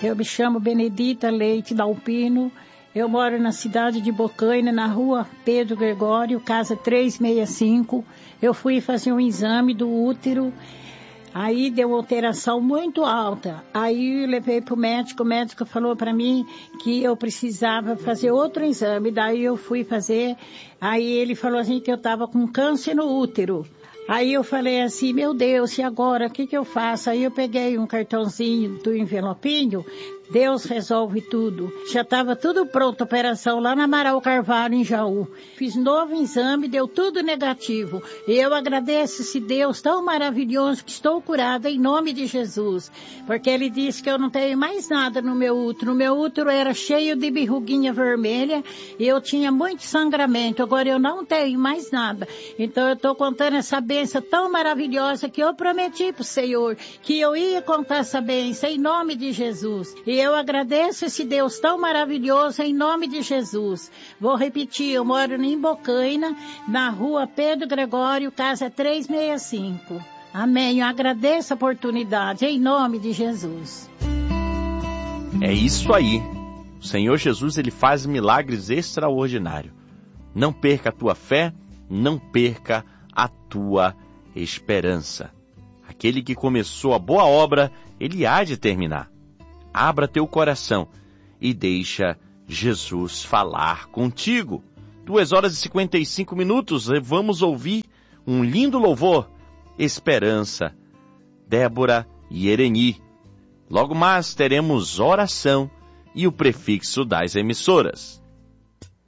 Eu me chamo Benedita Leite Dalpino. Eu moro na cidade de Bocaina, na rua Pedro Gregório, casa 365. Eu fui fazer um exame do útero. Aí deu uma alteração muito alta. Aí eu levei para o médico falou para mim que eu precisava fazer outro exame. Daí eu fui fazer, aí ele falou assim que eu estava com câncer no útero. Aí eu falei assim, meu Deus, e agora, o que eu faço? Aí eu peguei um cartãozinho do envelopinho, Deus resolve tudo. Já estava tudo pronto, a operação lá na Amaral Carvalho, em Jaú. Fiz novo exame, deu tudo negativo. E eu agradeço esse Deus tão maravilhoso que estou curada em nome de Jesus. Porque Ele disse que eu não tenho mais nada no meu útero. O meu útero era cheio de verruguinha vermelha e eu tinha muito sangramento. Agora eu não tenho mais nada. Então eu estou contando essa bênção tão maravilhosa que eu prometi para o Senhor que eu ia contar essa bênção em nome de Jesus. E eu agradeço esse Deus tão maravilhoso em nome de Jesus. Vou repetir, eu moro em Bocaina, na rua Pedro Gregório, casa 365. Amém. Eu agradeço a oportunidade em nome de Jesus. É isso aí. O Senhor Jesus, Ele faz milagres extraordinários. Não perca a tua fé, não perca a tua esperança. Aquele que começou a boa obra, Ele há de terminar. Abra teu coração e deixa Jesus falar contigo. 2h55, vamos ouvir um lindo louvor, Esperança, Débora e Ereni. Logo mais teremos oração e o prefixo das emissoras.